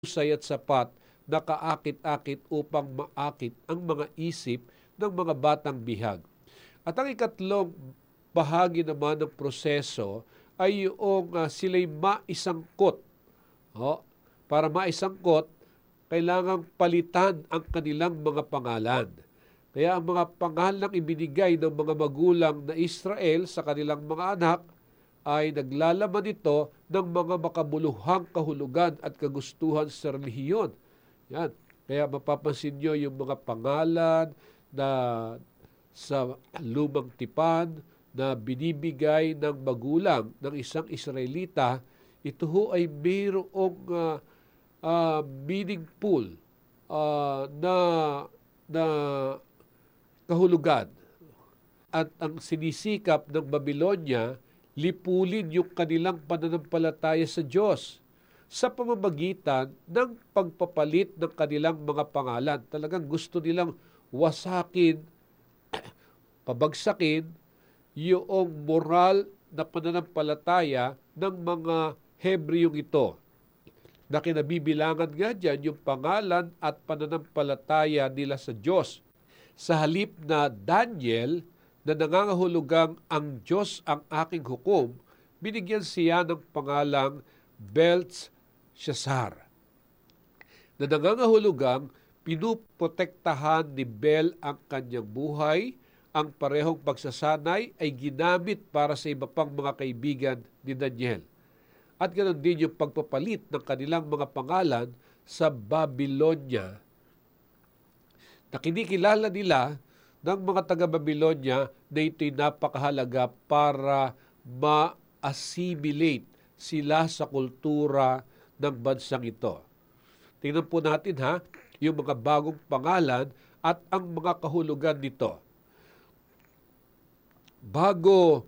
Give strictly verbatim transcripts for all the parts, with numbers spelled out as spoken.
husay at sapat na kaakit-akit upang maakit ang mga isip ng mga batang bihag. At ang ikatlong bahagi naman ng proseso ay yung uh, sila'y maisangkot. Oh, para maisangkot, kailangang palitan ang kanilang mga pangalan. Kaya ang mga pangalang ibinigay ng mga magulang na Israel sa kanilang mga anak ay naglalaman ito ng mga makabuluhang kahulugan at kagustuhan sa relihiyon. Yan. Kaya mapapansin nyo yung mga pangalan na sa lumang tipan na binibigay ng magulang ng isang Israelita, ito ho ay mayroong uh, uh, meaningful uh, na, na kahulugan. At ang sinisikap ng Babylonia, lipulin yung kanilang pananampalataya sa Diyos sa pamamagitan ng pagpapalit ng kanilang mga pangalan. Talagang gusto nilang wasakin, pabagsakin yung moral na pananampalataya ng mga Hebreyong ito. Na kinabibilangan nga dyan yung pangalan at pananampalataya nila sa Diyos. Sa halip na Daniel, na nangangahulugang ang Diyos ang aking hukom, binigyan siya ng pangalang Belteshazzar. Na nangangahulugang pinuprotektahan ni Bel ang kanyang buhay, ang parehong pagsasanay ay ginamit para sa iba pang mga kaibigan ni Daniel. At ganoon din yung pagpapalit ng kanilang mga pangalan sa Babylonia, na kinikilala nila ng mga taga-Babylonia na ito'y napakahalaga para ma-assimilate sila sa kultura ng bansang ito. Tingnan po natin ha, yung mga bagong pangalan at ang mga kahulugan nito. Bago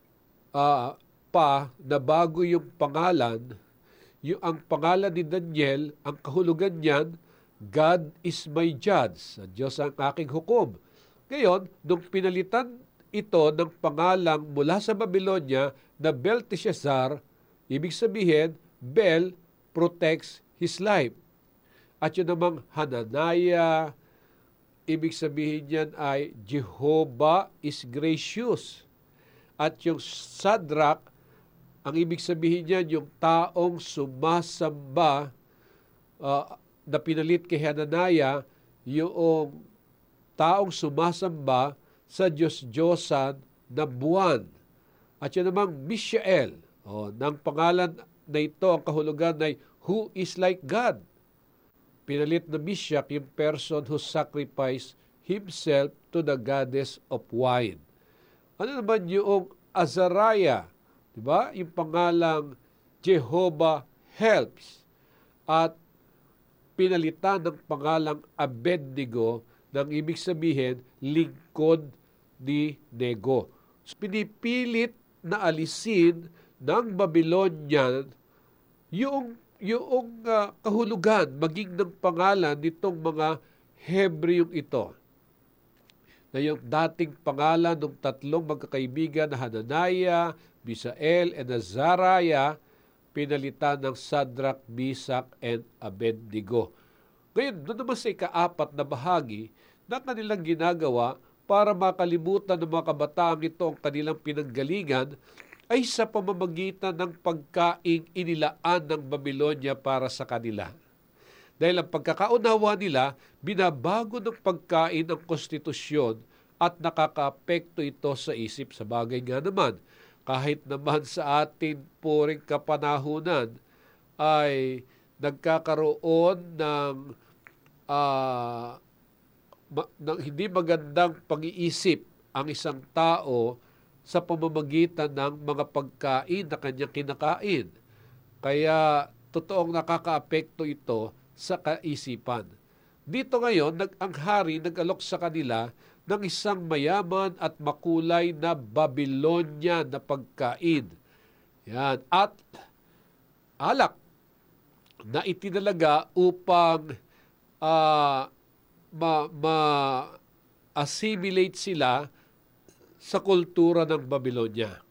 uh, pa na bago yung pangalan, yung ang pangalan ni Daniel, ang kahulugan niyan, God is my judge. Diyos ang aking hukom. Ngayon, nung pinalitan ito ng pangalang mula sa Babylonia na Belteshazzar, ibig sabihin, Bel protects his life. At yun namang Hananiah, ibig sabihin niyan ay Jehovah is gracious. At yung Shadrach, ang ibig sabihin niyan yung taong sumasamba, uh, na pinalit kay Hananiah, yung taong sumasamba sa Diyos-Diyosan na buwan. At yun namang Mishael, oh, ng pangalan na ito, ang kahulugan ay who is like God. Pinalit na Mishak yung person who sacrificed himself to the goddess of wine. Ano naman yung Azariah? Diba? Yung pangalang Jehovah helps. At pinalitan ng pangalang Abednego ng ibig sabihin, lingkod ni Nego. So, pinipilit na alisin ng Babylonian yung, yung uh, kahulugan, maging ng pangalan nitong mga Hebreyong ito. Na yung dating pangalan ng tatlong magkakaibigan na Hananiah, Misael, and Azariah, pinalitan ng Shadrach, Meshach, and Abednego. Ngayon, doon naman sa ikaapat na bahagi na kanilang ginagawa para makalimutan ng mga kabataang ito ang kanilang pinanggalingan ay sa pamamagitan ng pagkaing inilaan ng Babylonia para sa kanila. Dahil ang pagkakaunawa nila, binabago ng pagkain ang konstitusyon at nakakaapekto ito sa isip. Sa bagay nga naman, kahit naman sa atin puring kapanahunan ay nagkakaroon ng, uh, ma- ng hindi magandang pag-iisip ang isang tao sa pamamagitan ng mga pagkain na kanyang kinakain. Kaya totoong nakakaapekto ito sa kaisipan. Dito ngayon, nag, ang hari nag-alok sa kanila ng isang mayaman at makulay na Babylonia na pagkain. Yan. At alak na itinalaga upang uh, ma- ma-assimilate sila sa kultura ng Babylonia.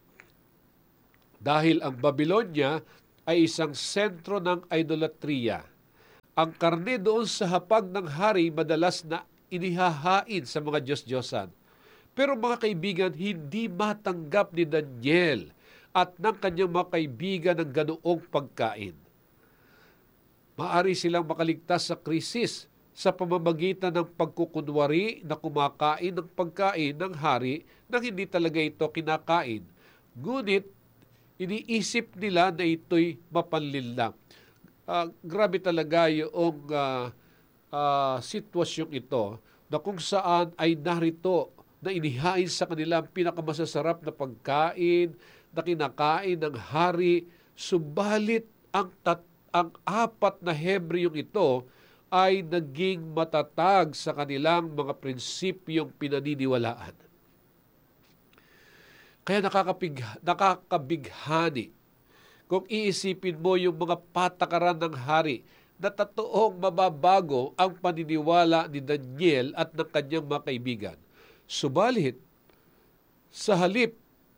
Dahil ang Babylonia ay isang sentro ng idolatriya. Ang karne doon sa hapag ng hari madalas na inihahain sa mga Diyos-Diyosan. Pero mga kaibigan, hindi matanggap ni Daniel at ng kanyang mga kaibigan ang ganoong pagkain. Maari silang makaligtas sa krisis sa pamamagitan ng pagkukunwari na kumakain ng pagkain ng hari nang hindi talaga ito kinakain. Ngunit, iniisip nila na ito'y mapanlinlang. Uh, grabe talaga yung uh, uh, sitwasyong ito na kung saan ay narito na inihain sa kanila ang pinakamasasarap na pagkain na kinakain ng hari, subalit ang, tat, ang apat na Hebreong ito ay naging matatag sa kanilang mga prinsipyong pinaniniwalaan. Kaya nakakapig, nakakabighani kung iisipin mo yung mga patakaran ng hari na totoong mababago ang paniniwala ni Daniel at ng kanyang mga kaibigan. Subalit, sa halip,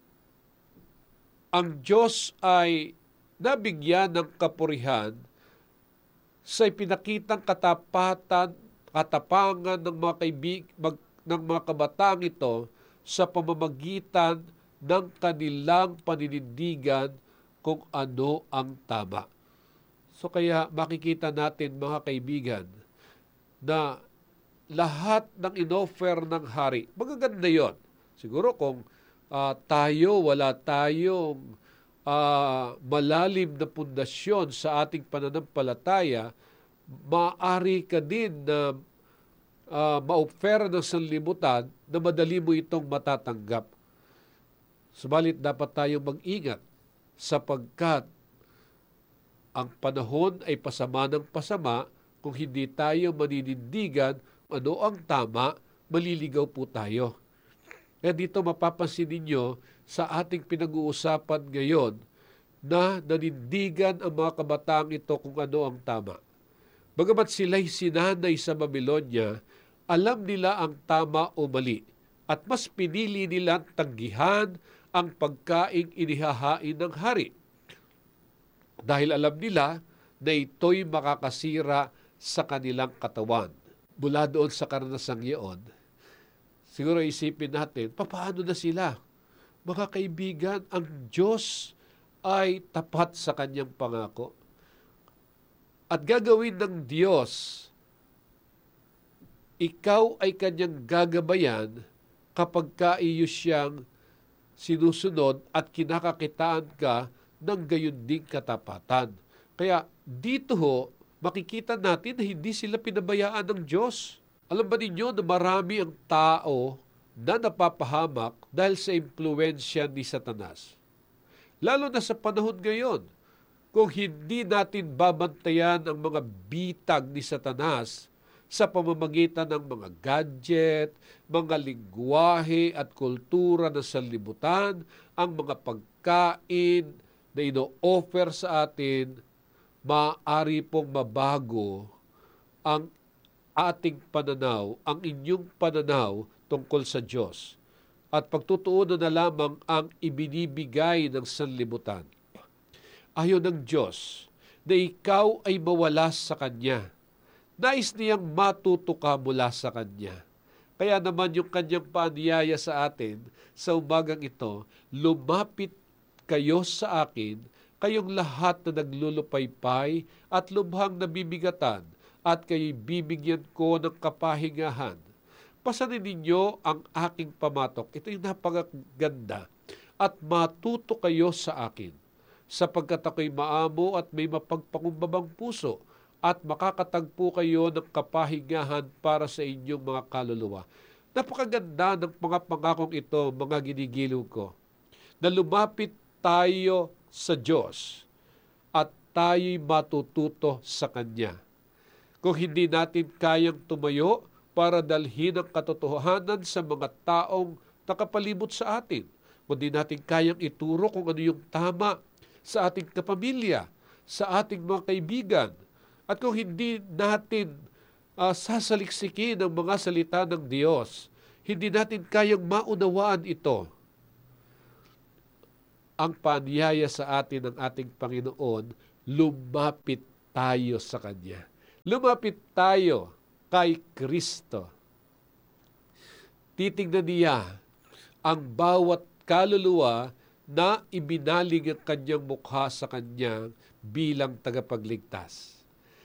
ang Diyos ay nabigyan ng kapurihan sa ipinakitang katapatan, katapangan ng mga kaibig, mag, ng mga kabataang ito sa pamamagitan ng kanilang paninindigan kung ano ang tama. So kaya makikita natin mga kaibigan na lahat ng inoffer ng hari, magaganda yon. Siguro kung uh, tayo, wala tayong uh, malalim na pundasyon sa ating pananampalataya, maaari ka din na uh, ma-offer ng sanlibutan na madali mo itong matatanggap. Subalit dapat tayong mag-ingat sapagkat ang panahon ay pasama ng pasama. Kung hindi tayo maninindigan ano ang tama, maliligaw po tayo. Kaya dito mapapansin ninyo sa ating pinag-uusapan ngayon na nanindigan ang mga kabataang ito kung ano ang tama. Bagamat sila'y sinanay sa Babylonia, alam nila ang tama o mali at mas pinili nilang tanggihan ang pagkaing inihahain ng hari. Dahil alam nila na ito'y makakasira sa kanilang katawan. Mula doon sa karanasang iyon, siguro isipin natin, paano na sila? Mga kaibigan, ang Diyos ay tapat sa kanyang pangako. At gagawin ng Diyos, ikaw ay kanyang gagabayan kapag ka iyo siyang sinusunod at kinakakitaan ka ng gayon ding katapatan. Kaya dito ho, makikita natin na hindi sila pinabayaan ng Diyos. Alam ba ninyo na marami ang tao na napapahamak dahil sa impluensya ni Satanas? Lalo na sa panahon ngayon, kung hindi natin babantayan ang mga bitag ni Satanas sa pamamagitan ng mga gadget, mga lingwahe at kultura ng sanlibutan, ang mga pagkain na ino-offer sa atin, maaari pong mabago ang ating pananaw, ang inyong pananaw tungkol sa Diyos. At pagtutuunan na lamang ang ibinibigay ng sanlibutan. Ayaw ng Diyos na ikaw ay mawala sa Kanya. Nais niyang matuto ka mula sa Kanya. Kaya naman yung Kanyang paanyaya sa atin sa umagang ito, lumapit kayo sa akin, kayong lahat na naglulupaypay at lubhang nabibigatan, at kayo'y bibigyan ko ng kapahingahan. Pasanin ninyo ang aking pamatok. Ito yung napakaganda. At matuto kayo sa akin, sapagkat ako'y maamo at may mapagpakumbabang puso, at makakatagpo kayo ng kapahingahan para sa inyong mga kaluluwa. Napakaganda ng mga pangakong ito, mga ginigiliw ko, na lumapit tayo sa Diyos at tayo'y matututo sa Kanya. Kung hindi natin kayang tumayo para dalhin ang katotohanan sa mga taong nakapalibot sa atin, kung hindi natin kayang ituro kung ano yung tama sa ating kapamilya, sa ating mga kaibigan, at kung hindi natin uh, sasaliksikin ang mga salita ng Diyos, hindi natin kayang maunawaan ito, ang paanyaya sa atin ng ating Panginoon, lumapit tayo sa Kanya. Lumapit tayo kay Kristo. Titignan niya ang bawat kaluluwa na ibinaling ang kanyang mukha sa kanya bilang tagapagligtas.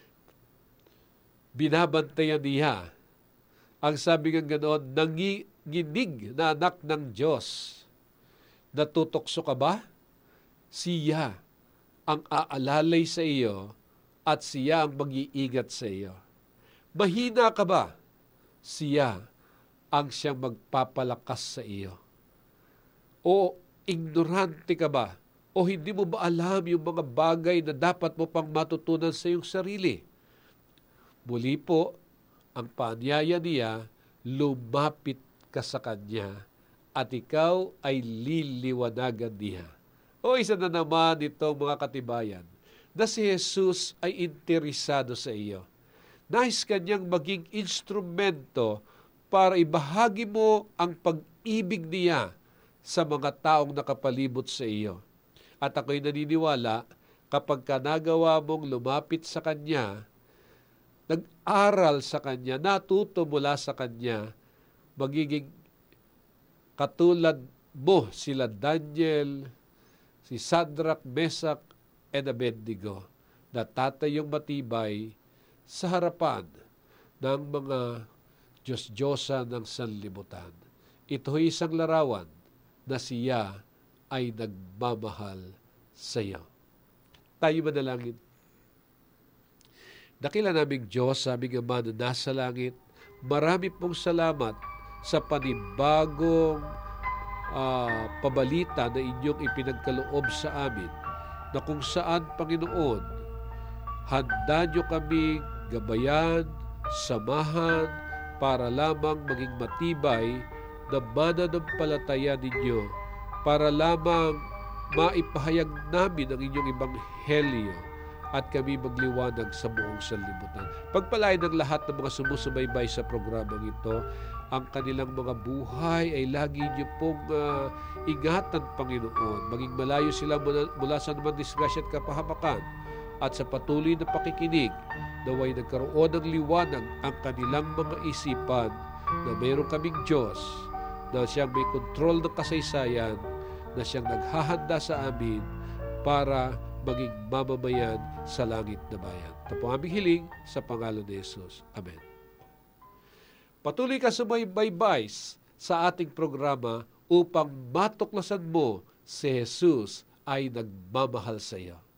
Binabantayan niya ang sabi ng ganoon, nanginginig na anak ng Diyos. Natutokso ka ba? Siya ang aalalay sa iyo at siya ang mag-iingat sa iyo. Mahina ka ba? Siya ang siyang magpapalakas sa iyo. O ignorante ka ba? O hindi mo ba alam yung mga bagay na dapat mo pang matutunan sa iyong sarili? Muli po, ang paanyaya niya, lumapit ka sa Kanya at ikaw ay liliwanagan niya. O isa na naman itong mga katibayan na si Jesus ay interesado sa iyo. Nais Kanyang maging instrumento para ibahagi mo ang pag-ibig niya sa mga taong nakapalibot sa iyo. At ako'y naniniwala, kapag ka nagawa mong lumapit sa Kanya, nag-aral sa Kanya, natuto mula sa Kanya, magiging katulad mo sila Daniel, si Shadrach, Meshach, and Abednego, na tatayong matibay sa harapan ng mga Diyos-Diyosa ng sanlibutan. Ito'y isang larawan na siya ay nagmamahal sa iyo. Tayo manalangin. Dakila naming Diyos, aming Ama na nasa langit, marami pong salamat sa panibagong uh, pabalita na inyong ipinagkaloob sa amin, na kung saan, Panginoon, handa nyo kami gabayan, samahan, para lamang maging matibay na mananampalataya ninyo, para lamang maipahayag namin ang inyong ebanghelyo at kami magliwanag sa buong sanlibutan. Pagpalain ng lahat ng mga sumusubaybay sa programang ito, ang kanilang mga buhay ay lagi niyo pong uh, ingatan, Panginoon. Maging malayo sila mula, mula sa naman disgrasya at kapahamakan. At sa patuloy na pakikinig, naway nagkaroon ng liwanag ang kanilang mga isipan na mayroon kaming Diyos na siyang may kontrol ng kasaysayan, na siyang naghahanda sa amin para maging mamamayan sa langit na bayan. Ito po aming hiling sa pangalan ni Jesus. Amen. Patuloy ka sumaybaybay sa ating programa upang matuklasan mo si Jesus ay nagmamahal sa iyo.